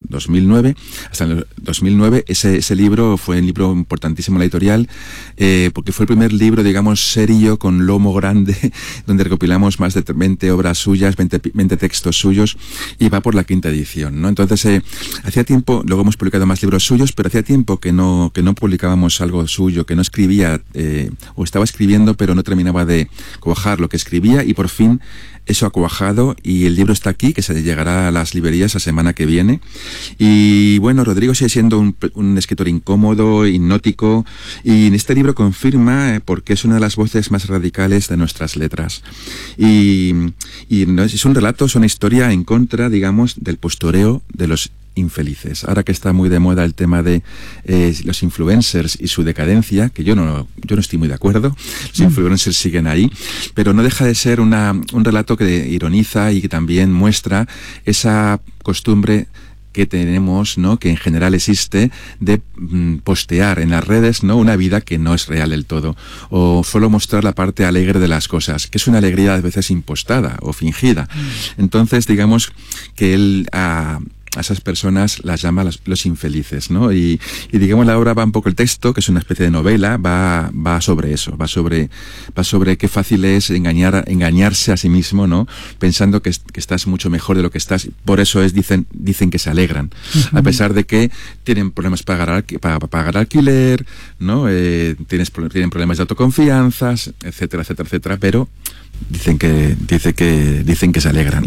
2009. Hasta el 2009 ese libro fue un libro importantísimo en la editorial, porque fue el primer libro, digamos, serio, con lomo grande, donde recopilamos más de 20 obras suyas, 20 textos suyos, y va por la 5ª edición, ¿no? Entonces, hacía tiempo, luego hemos publicado más libros suyos, pero hacía tiempo que no publicábamos algo suyo, que no escribía, o estaba escribiendo, pero no terminaba de cuajar lo que escribía, y por fin eso ha cuajado y el libro está aquí, que se llegará a las librerías la semana que viene. Y bueno, Rodrigo sigue siendo un escritor incómodo, hipnótico, y en este libro confirma porque es una de las voces más radicales de nuestras letras. Y no es un relato, es una historia en contra, digamos, del postureo de los infelices. Ahora que está muy de moda el tema de los influencers y su decadencia, que yo no estoy muy de acuerdo, los influencers siguen ahí, pero no deja de ser un relato que ironiza y que también muestra esa costumbre que tenemos, ¿no?, que en general existe, de postear en las redes, ¿no?, una vida que no es real del todo, o solo mostrar la parte alegre de las cosas, que es una alegría a veces impostada o fingida. Entonces, digamos que él a esas personas las llama los infelices, ¿no? Y digamos, la obra va un poco, el texto, que es una especie de novela, va sobre eso, va sobre qué fácil es engañarse a sí mismo, ¿no? Pensando que estás mucho mejor de lo que estás. Por eso dicen que se alegran, a pesar de que tienen problemas para pagar alquiler, ¿no? Tienen problemas de autoconfianza, etcétera, etcétera, etcétera, pero dicen que se alegran.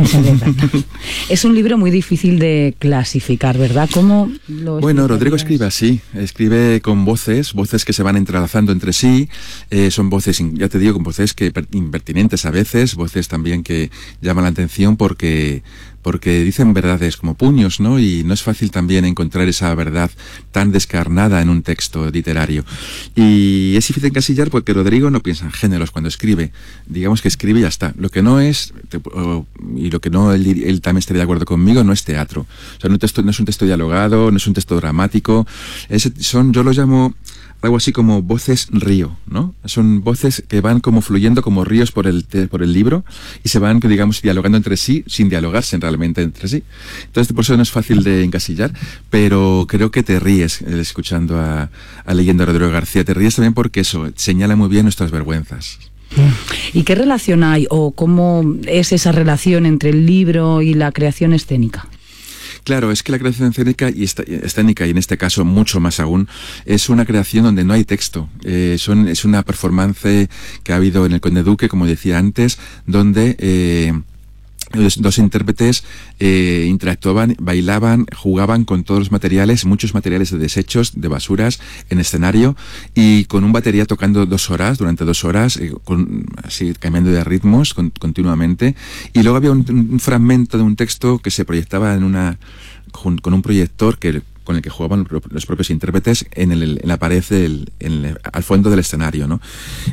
Es un libro muy difícil de clasificar, ¿verdad? ¿Cómo lo Bueno, Rodrigo escribe así, escribe con voces que se van entrelazando entre sí, son voces, ya te digo, con voces impertinentes a veces, voces también que llaman la atención porque dicen verdades como puños, ¿no? Y no es fácil también encontrar esa verdad tan descarnada en un texto literario. Y es difícil encasillar porque Rodrigo no piensa en géneros cuando escribe. Digamos que escribe y ya está. Lo que no es, y lo que no, él también estaría de acuerdo conmigo, no es teatro. O sea, no es un texto dialogado, no es un texto dramático. Yo lo llamo algo así como voces río, ¿no? Son voces que van como fluyendo como ríos por el libro y se van, digamos, dialogando entre sí sin dialogarse realmente entre sí. Entonces, por eso no es fácil de encasillar, pero creo que te ríes escuchando leyendo a Rodrigo García. Te ríes también porque eso señala muy bien nuestras vergüenzas. ¿Y qué relación hay o cómo es esa relación entre el libro y la creación escénica? Claro, es que la creación escénica, y en este caso mucho más aún, es una creación donde no hay texto. Es una performance que ha habido en el Conde Duque, como decía antes, donde dos intérpretes interactuaban, bailaban, jugaban con todos los materiales, muchos materiales de desechos, de basuras, en escenario, y con un batería tocando durante 2 horas, así cambiando de ritmos continuamente. Y luego había un fragmento de un texto que se proyectaba con un proyector con el que jugaban los propios intérpretes en la pared al fondo del escenario, ¿no?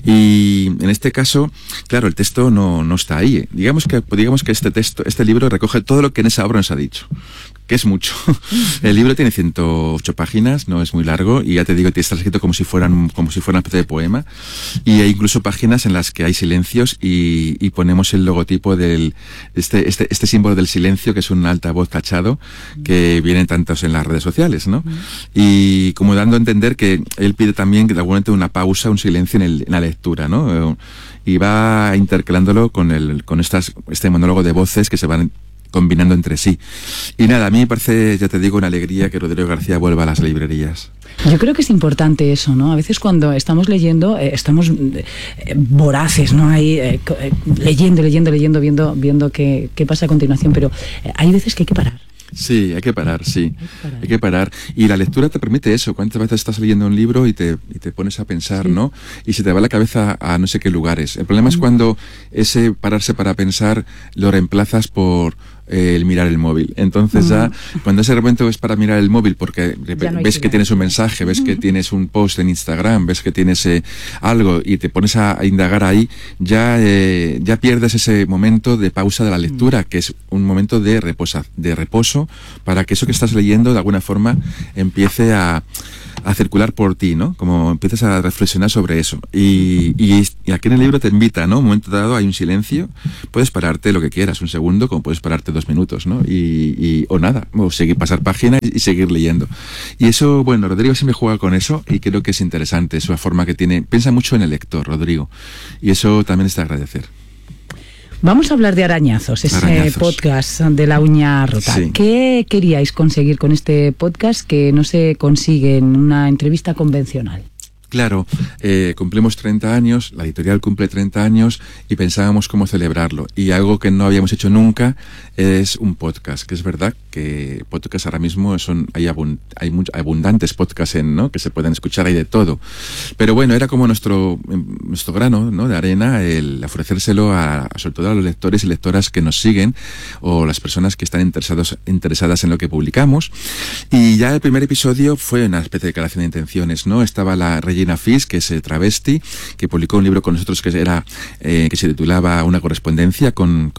Y en este caso, claro, el texto no está ahí. Digamos que este libro recoge todo lo que en esa obra nos ha dicho, que es mucho. El libro tiene 108 páginas, no es muy largo, y ya te digo, está escrito como si fuera una especie de poema, y hay incluso páginas en las que hay silencios y ponemos el logotipo del este símbolo del silencio, que es un altavoz cachado que vienen tantos en las redes sociales, ¿no? Y como dando a entender que él pide también que de algún momento una pausa, un silencio en la lectura, ¿no? Y va intercalándolo con este monólogo de voces que se van combinando entre sí. Y nada, a mí me parece, ya te digo, una alegría que Rodrigo García vuelva a las librerías. Yo creo que es importante eso, ¿no? A veces cuando estamos leyendo, estamos voraces, ¿no? Ahí leyendo, viendo qué pasa a continuación, pero hay veces que hay que parar. Sí, hay que parar, sí. Hay que parar. Y la lectura te permite eso. ¿Cuántas veces estás leyendo un libro y te pones a pensar, sí, ¿no? Y se te va la cabeza a no sé qué lugares. El problema es cuando ese pararse para pensar lo reemplazas por el mirar el móvil. Entonces ya, cuando ese momento es para mirar el móvil, porque ves que tienes un mensaje, ves que tienes un post en Instagram, ves que tienes algo y te pones a indagar ahí, ya pierdes ese momento de pausa de la lectura, que es un momento de reposo, para que eso que estás leyendo de alguna forma empiece a a circular por ti, ¿no? Como empiezas a reflexionar sobre eso. Y aquí en el libro te invita, ¿no? Un momento dado hay un silencio, puedes pararte lo que quieras, un segundo, como puedes pararte 2 minutos, ¿no? O nada, o seguir, pasar página y seguir leyendo. Y eso, bueno, Rodrigo siempre juega con eso y creo que es interesante, es una forma que tiene, piensa mucho en el lector, Rodrigo, y eso también es de agradecer. Vamos a hablar de Arañazos, ese podcast de La Uña Rota. Sí. ¿Qué queríais conseguir con este podcast que no se consigue en una entrevista convencional? Claro, cumplimos 30 años, la editorial cumple 30 años y pensábamos cómo celebrarlo. Y algo que no habíamos hecho nunca es un podcast, que es verdad que podcasts ahora mismo hay abundantes podcasts ¿no? que se pueden escuchar, hay de todo. Pero bueno, era como nuestro grano, ¿no? de arena, el ofrecérselo sobre todo a los lectores y lectoras que nos siguen o las personas que están interesadas en lo que publicamos. Y ya el primer episodio fue una especie de declaración de intenciones, ¿no? Estaba la Regina Fish, que es travesti, que publicó un libro con nosotros que se titulaba Una correspondencia con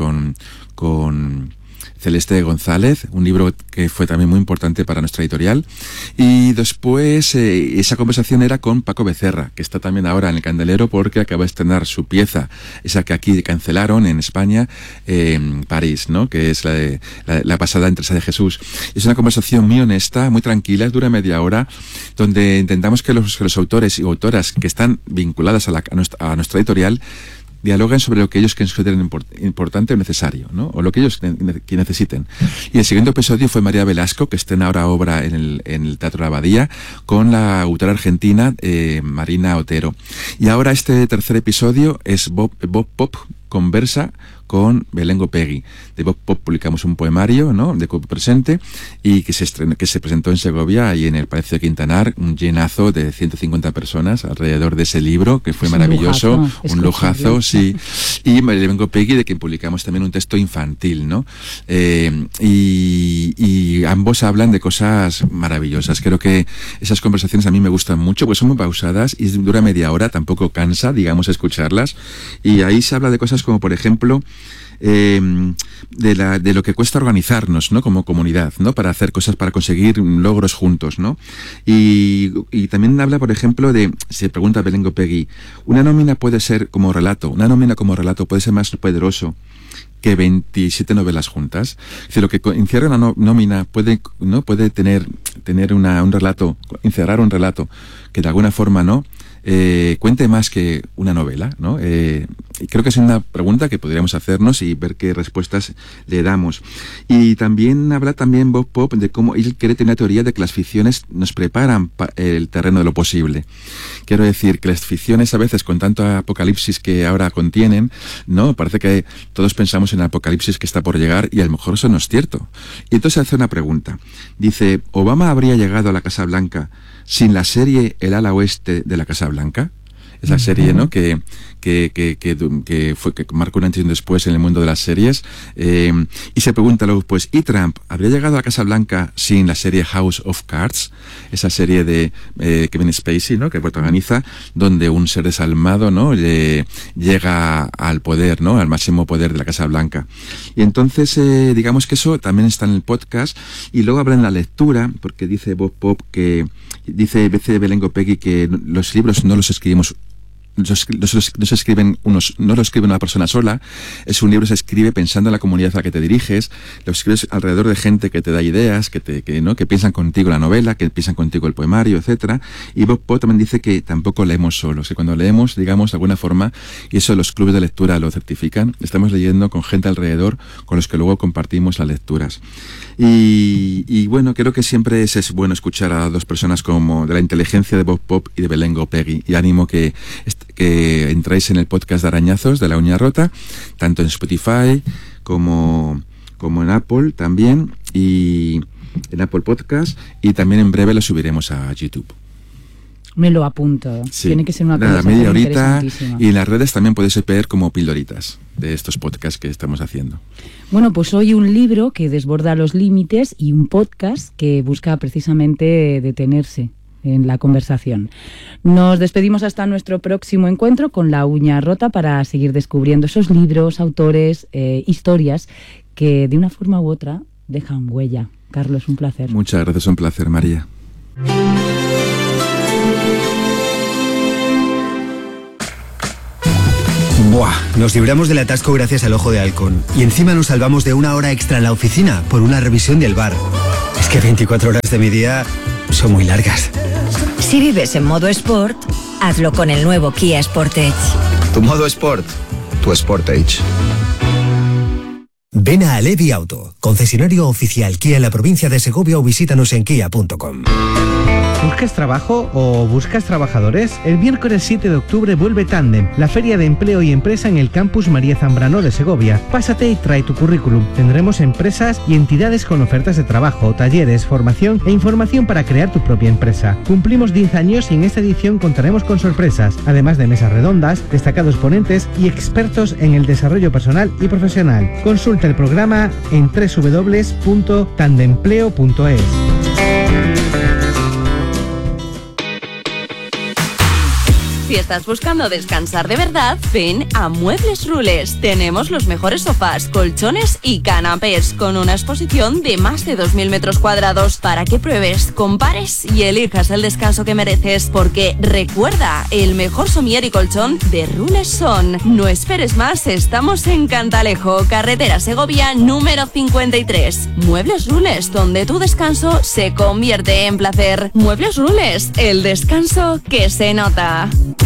Celeste González, un libro que fue también muy importante para nuestra editorial. Y después esa conversación era con Paco Becerra, que está también ahora en el candelero porque acaba de estrenar su pieza, esa que aquí cancelaron en España, París, ¿no? Que es la pasada en Teresa de Jesús. Es una conversación muy honesta, muy tranquila, dura media hora, donde intentamos que los autores y autoras que están vinculadas a nuestra editorial dialogan sobre lo que ellos consideren importante o necesario, ¿no? O lo que ellos que necesiten. Y el siguiente episodio fue María Velasco, que estrena ahora obra en el Teatro La Abadía, con la autora argentina Marina Otero. Y ahora este tercer episodio es Bob Pop conversa con Belén Gopegui. De Bob Pop publicamos un poemario, ¿no? de Cuerpo Presente, y que se presentó en Segovia y en el Palacio de Quintanar, un llenazo de 150 personas alrededor de ese libro, que fue maravilloso, un lujazo, sí. Y Belén Gopegui, de quien publicamos también un texto infantil, ¿no? Y ambos hablan de cosas maravillosas. Creo que esas conversaciones a mí me gustan mucho, pues son muy pausadas y dura media hora, tampoco cansa, digamos, escucharlas. Y ahí se habla de cosas como, por ejemplo, de lo que cuesta organizarnos, ¿no? Como comunidad, ¿no? Para hacer cosas, para conseguir logros juntos, ¿no? Y también habla, por ejemplo, se pregunta Belén Gopegui, una nómina puede ser como relato puede ser más poderoso que 27 novelas juntas. Es decir, lo que encierra una nómina puede tener un relato, encerrar un relato que de alguna forma, ¿no? Cuente más que una novela, ¿no? Y creo que es una pregunta que podríamos hacernos y ver qué respuestas le damos. Y también habla Bob Pop de cómo él quiere tener una teoría de que las ficciones nos preparan el terreno de lo posible. Quiero decir que las ficciones a veces con tanto apocalipsis que ahora contienen, ¿no? Parece que todos pensamos en el apocalipsis que está por llegar y a lo mejor eso no es cierto. Y entonces hace una pregunta. Dice, ¿Obama habría llegado a la Casa Blanca sin la serie El ala oeste de la Casa Blanca? Esa serie, ¿no? Que marcó un antes y un después en el mundo de las series. Y se pregunta luego, pues, ¿y Trump habría llegado a la Casa Blanca sin la serie House of Cards? Esa serie de Kevin Spacey, ¿no? Que protagoniza, donde un ser desalmado, ¿no? Llega al poder, ¿no? Al máximo poder de la Casa Blanca. Y entonces, digamos que eso también está en el podcast. Y luego habla en la lectura, porque dice Bob Pop dice Belén Gopegui que los libros no los escribimos. No se escriben no lo escribe una persona sola. Es un libro, se escribe pensando en la comunidad a la que te diriges, lo escribes alrededor de gente que te da ideas, que piensan contigo la novela, que piensan contigo el poemario, etcétera. Y Bob Pop también dice que tampoco leemos solos, que cuando leemos, digamos, de alguna forma, y eso los clubes de lectura lo certifican, estamos leyendo con gente alrededor con los que luego compartimos las lecturas. Y bueno, creo que siempre es bueno escuchar a dos personas como de la inteligencia de Bob Pop y de Belén Gopegui, y ánimo que entráis en el podcast de Arañazos de La Uña Rota, tanto en Spotify como en Apple también, y en Apple Podcast, y también en breve lo subiremos a YouTube. Me lo apunto. Sí. Tiene que ser una cosa media horita, y en las redes también podéis ver como pildoritas de estos podcasts que estamos haciendo. Bueno, pues hoy un libro que desborda los límites y un podcast que busca precisamente detenerse en la conversación. Nos despedimos hasta nuestro próximo encuentro con La Uña Rota para seguir descubriendo esos libros, autores, historias que de una forma u otra dejan huella. Carlos, un placer. Muchas gracias, un placer, María. Buah, nos libramos del atasco gracias al Ojo de Halcón. Y encima nos salvamos de una hora extra en la oficina por una revisión del bar. Es que 24 horas de mi día son muy largas. Si vives en modo Sport, hazlo con el nuevo Kia Sportage. Tu modo Sport, tu Sportage. Ven a Alevi Auto, concesionario oficial Kia en la provincia de Segovia, o visítanos en kia.com. ¿Buscas trabajo o buscas trabajadores? El miércoles 7 de octubre vuelve Tandem, la feria de empleo y empresa en el campus María Zambrano de Segovia. Pásate y trae tu currículum. Tendremos empresas y entidades con ofertas de trabajo, talleres, formación e información para crear tu propia empresa. Cumplimos 10 años y en esta edición contaremos con sorpresas, además de mesas redondas, destacados ponentes y expertos en el desarrollo personal y profesional. Consulta el programa en www.tandempleo.es. Si estás buscando descansar de verdad, ven a Muebles Rules. Tenemos los mejores sofás, colchones y canapés, con una exposición de más de 2.000 metros cuadrados para que pruebes, compares y elijas el descanso que mereces. Porque recuerda, el mejor somier y colchón de Rules son. No esperes más, estamos en Cantalejo, carretera Segovia número 53. Muebles Rules, donde tu descanso se convierte en placer. Muebles Rules, el descanso que se nota.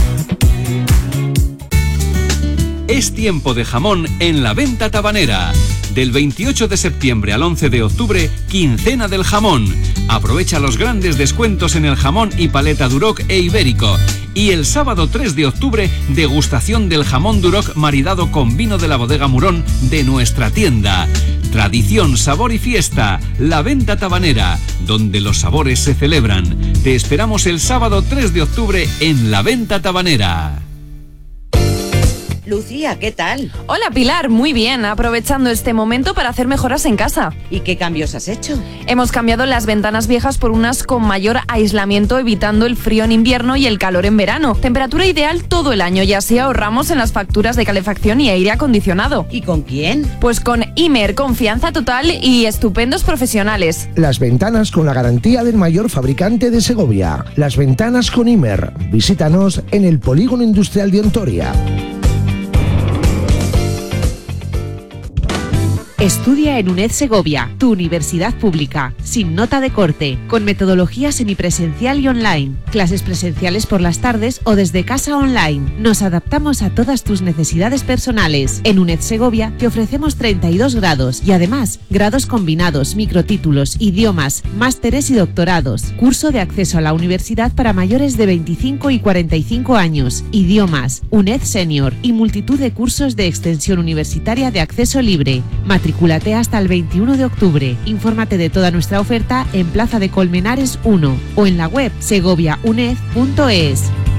Es tiempo de jamón en la venta tabanera. Del 28 de septiembre al 11 de octubre, quincena del jamón. Aprovecha los grandes descuentos en el jamón y paleta Duroc e ibérico. Y el sábado 3 de octubre, degustación del jamón Duroc maridado con vino de la bodega Murón de nuestra tienda. Tradición, sabor y fiesta. La venta tabanera, donde los sabores se celebran. Te esperamos el sábado 3 de octubre en la venta tabanera. Lucía, ¿qué tal? Hola Pilar, muy bien, aprovechando este momento para hacer mejoras en casa. ¿Y qué cambios has hecho? Hemos cambiado las ventanas viejas por unas con mayor aislamiento, evitando el frío en invierno y el calor en verano. Temperatura ideal todo el año y así ahorramos en las facturas de calefacción y aire acondicionado. ¿Y con quién? Pues con Imer, confianza total y estupendos profesionales. Las ventanas con la garantía del mayor fabricante de Segovia. Las ventanas con Imer. Visítanos en el Polígono Industrial de Ontoria. Estudia en UNED Segovia, tu universidad pública, sin nota de corte, con metodología semipresencial y online, clases presenciales por las tardes o desde casa online. Nos adaptamos a todas tus necesidades personales. En UNED Segovia te ofrecemos 32 grados y además grados combinados, microtítulos, idiomas, másteres y doctorados. Curso de acceso a la universidad para mayores de 25 y 45 años, idiomas, UNED Senior y multitud de cursos de extensión universitaria de acceso libre. Matricúlate hasta el 21 de octubre. Infórmate de toda nuestra oferta en Plaza de Colmenares 1 o en la web segoviauned.es.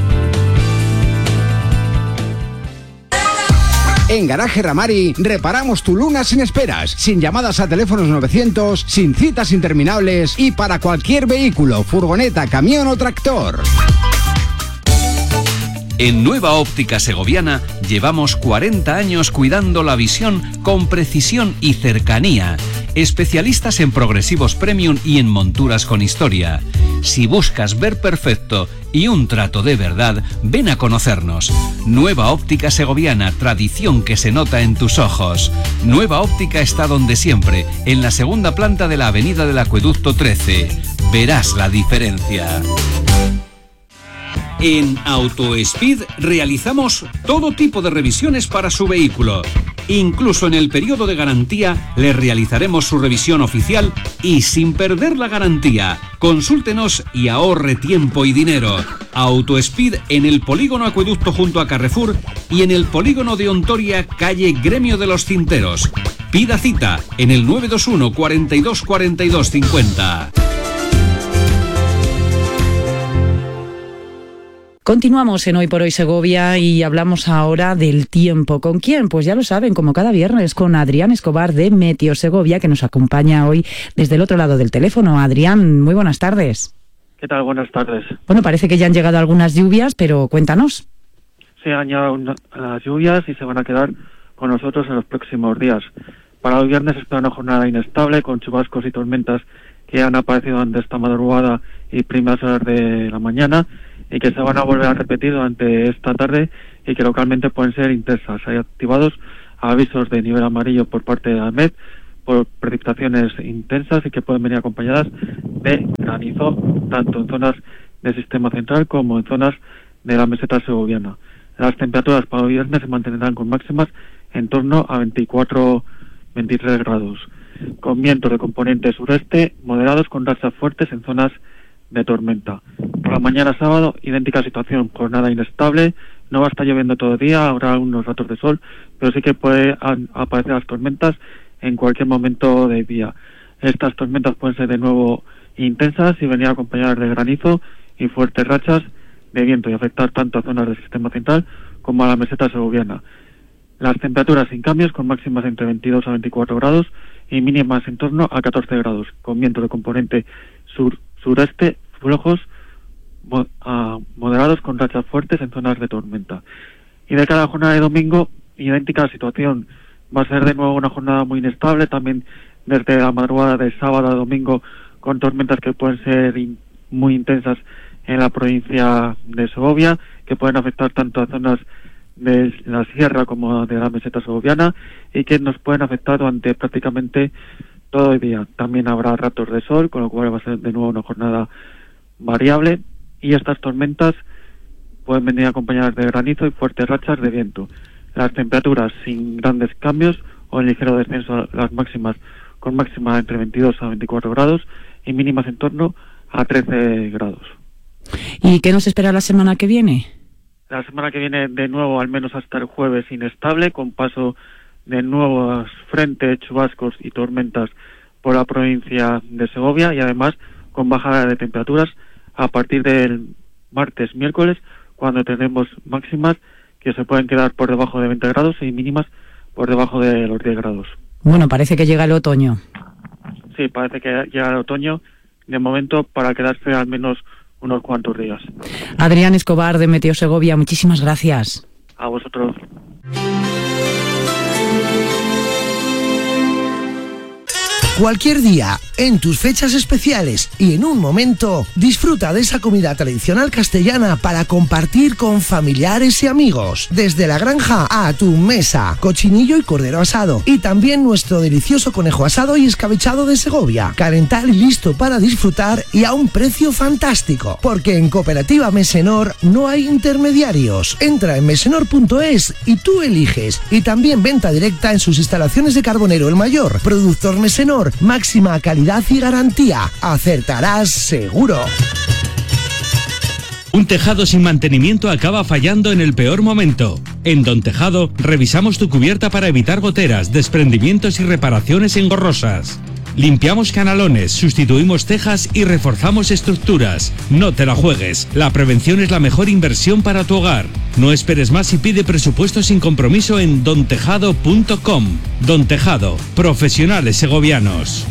En Garaje Ramari reparamos tu Luna sin esperas, sin llamadas a teléfonos 900, sin citas interminables y para cualquier vehículo, furgoneta, camión o tractor. En Nueva Óptica Segoviana llevamos 40 años cuidando la visión con precisión y cercanía. Especialistas en progresivos premium y en monturas con historia. Si buscas ver perfecto y un trato de verdad, ven a conocernos. Nueva Óptica Segoviana, tradición que se nota en tus ojos. Nueva Óptica está donde siempre, en la segunda planta de la Avenida del Acueducto 13. Verás la diferencia. En AutoSpeed realizamos todo tipo de revisiones para su vehículo. Incluso en el periodo de garantía le realizaremos su revisión oficial y sin perder la garantía. Consúltenos y ahorre tiempo y dinero. AutoSpeed en el Polígono Acueducto junto a Carrefour y en el Polígono de Ontoria, calle Gremio de los Cinteros. Pida cita en el 921 42 42 50. Continuamos en Hoy por Hoy Segovia y hablamos ahora del tiempo. ¿Con quién? Pues ya lo saben, como cada viernes, con Adrián Escobar de Meteo Segovia, que nos acompaña hoy desde el otro lado del teléfono. Adrián, muy buenas tardes. ¿Qué tal? Buenas tardes. Bueno, parece que ya han llegado algunas lluvias, pero cuéntanos. Sí, han llegado las lluvias y se van a quedar con nosotros en los próximos días. Para el viernes espera una jornada inestable con chubascos y tormentas que han aparecido ante esta madrugada y primeras horas de la mañana, y que se van a volver a repetir durante esta tarde y que localmente pueden ser intensas. Hay activados avisos de nivel amarillo por parte de AEMET por precipitaciones intensas y que pueden venir acompañadas de granizo, tanto en zonas del sistema central como en zonas de la meseta segoviana. Las temperaturas para el viernes se mantendrán con máximas en torno a 24-23 grados, con vientos de componente sureste moderados con rachas fuertes en zonas de tormenta. Por la mañana sábado, idéntica situación, jornada inestable, no va a estar lloviendo todo el día, habrá unos ratos de sol, pero sí que pueden aparecer las tormentas en cualquier momento del día. Estas tormentas pueden ser de nuevo intensas y venir acompañadas de granizo y fuertes rachas de viento y afectar tanto a zonas del sistema central como a la meseta segoviana. Las temperaturas sin cambios, con máximas entre 22 a 24 grados y mínimas en torno a 14 grados, con vientos de componente sureste flojos moderados con rachas fuertes en zonas de tormenta. Y de cada jornada de domingo, idéntica situación. Va a ser de nuevo una jornada muy inestable, también desde la madrugada de sábado a domingo, con tormentas que pueden ser muy intensas en la provincia de Segovia, que pueden afectar tanto a zonas de la sierra como de la meseta segoviana y que nos pueden afectar durante prácticamente todo el día. También habrá ratos de sol, con lo cual va a ser de nuevo una jornada variable, y estas tormentas pueden venir acompañadas de granizo y fuertes rachas de viento. Las temperaturas sin grandes cambios o en ligero descenso a las máximas, con máxima entre 22 a 24 grados y mínimas en torno a 13 grados. ¿Y qué nos espera la semana que viene? La semana que viene, de nuevo, al menos hasta el jueves, inestable, con paso de nuevos frentes, chubascos y tormentas por la provincia de Segovia, y además con bajada de temperaturas a partir del martes, miércoles, cuando tenemos máximas que se pueden quedar por debajo de 20 grados y mínimas por debajo de los 10 grados. Bueno, parece que llega el otoño. Sí, parece que llega el otoño, de momento, para quedarse al menos unos cuantos días. Adrián Escobar, de Meteo Segovia, muchísimas gracias. A vosotros. Cualquier día, en tus fechas especiales y en un momento, disfruta de esa comida tradicional castellana para compartir con familiares y amigos. Desde la granja a tu mesa, cochinillo y cordero asado, y también nuestro delicioso conejo asado y escabechado de Segovia. Calentar y listo para disfrutar y a un precio fantástico, porque en Cooperativa Mesenor no hay intermediarios. Entra en mesenor.es y tú eliges. Y también venta directa en sus instalaciones de Carbonero el Mayor. Productor Mesenor, máxima calidad y garantía. Acertarás seguro. Un tejado sin mantenimiento acaba fallando en el peor momento. En Don Tejado revisamos tu cubierta para evitar goteras, desprendimientos y reparaciones engorrosas. Limpiamos canalones, sustituimos tejas y reforzamos estructuras. No te la juegues, la prevención es la mejor inversión para tu hogar. No esperes más y pide presupuesto sin compromiso en dontejado.com. Don Tejado, profesionales segovianos.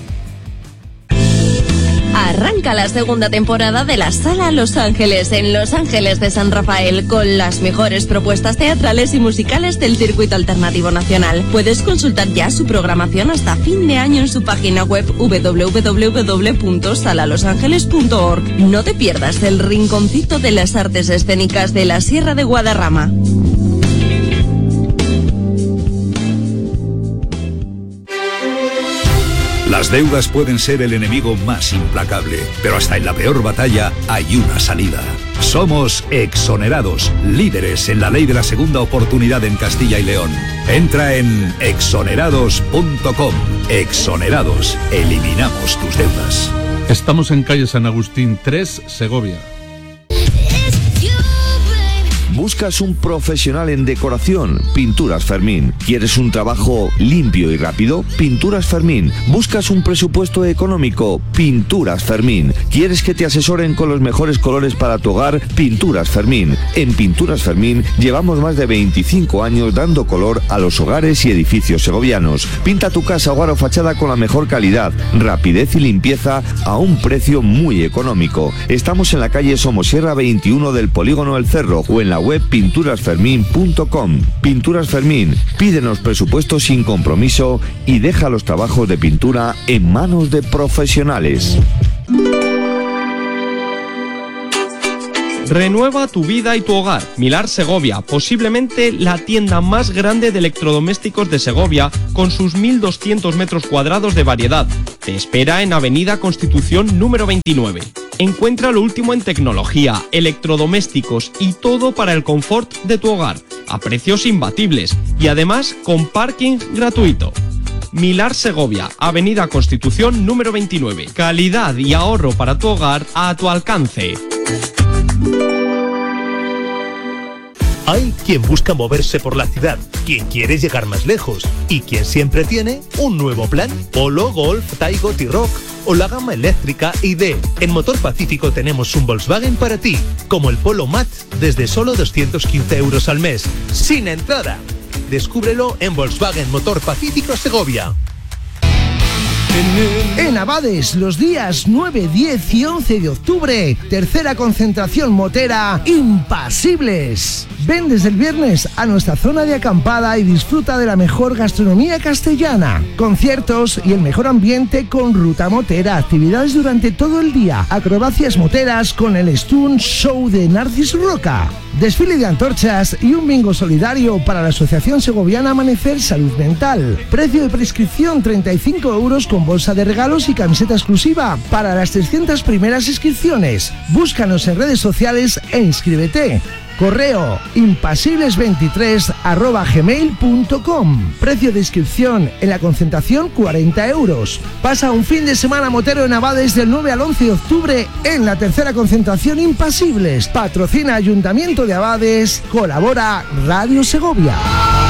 Arranca la segunda temporada de la Sala Los Ángeles en Los Ángeles de San Rafael, con las mejores propuestas teatrales y musicales del circuito alternativo nacional. Puedes consultar ya su programación hasta fin de año en su página web www.salalosangeles.org. No te pierdas el rinconcito de las artes escénicas de la Sierra de Guadarrama. Las deudas pueden ser el enemigo más implacable, pero hasta en la peor batalla hay una salida. Somos Exonerados, líderes en la ley de la segunda oportunidad en Castilla y León. Entra en exonerados.com. Exonerados, eliminamos tus deudas. Estamos en calle San Agustín 3, Segovia. ¿Buscas un profesional en decoración? Pinturas Fermín. ¿Quieres un trabajo limpio y rápido? Pinturas Fermín. ¿Buscas un presupuesto económico? Pinturas Fermín. ¿Quieres que te asesoren con los mejores colores para tu hogar? Pinturas Fermín. En Pinturas Fermín llevamos más de 25 años dando color a los hogares y edificios segovianos. Pinta tu casa, hogar o fachada con la mejor calidad, rapidez y limpieza a un precio muy económico. Estamos en la calle Somosierra 21 del Polígono El Cerro o en la web pinturasfermin.com. Pinturas Fermín, pídenos presupuesto sin compromiso y deja los trabajos de pintura en manos de profesionales. Renueva tu vida y tu hogar. Milar Segovia, posiblemente la tienda más grande de electrodomésticos de Segovia, con sus 1.200 metros cuadrados de variedad. Te espera en Avenida Constitución número 29. Encuentra lo último en tecnología, electrodomésticos y todo para el confort de tu hogar, a precios imbatibles y además con parking gratuito. Milar Segovia, Avenida Constitución número 29. Calidad y ahorro para tu hogar a tu alcance. Hay quien busca moverse por la ciudad, quien quiere llegar más lejos y quien siempre tiene un nuevo plan. Polo, Golf, Taigo, T-Roc o la gama eléctrica ID. En Motor Pacífico tenemos un Volkswagen para ti, como el Polo Mat, desde solo 215 euros al mes, sin entrada. Descúbrelo en Volkswagen Motor Pacífico Segovia. En Abades, los días 9, 10 y 11 de octubre, tercera concentración motera Impasibles. Ven desde el viernes a nuestra zona de acampada y disfruta de la mejor gastronomía castellana, conciertos y el mejor ambiente con ruta motera, actividades durante todo el día, acrobacias moteras con el Stunt Show de Narcis Roca, desfile de antorchas y un bingo solidario para la Asociación Segoviana Amanecer Salud Mental. Precio de prescripción 35 euros con bolsa de regalos y camiseta exclusiva para las 300 primeras inscripciones. Búscanos en redes sociales e inscríbete. Correo impasibles23@gmail.com. Precio de inscripción en la concentración 40 euros. Pasa un fin de semana motero en Abades del 9 al 11 de octubre en la tercera concentración Impasibles. Patrocina Ayuntamiento de Abades. Colabora Radio Segovia.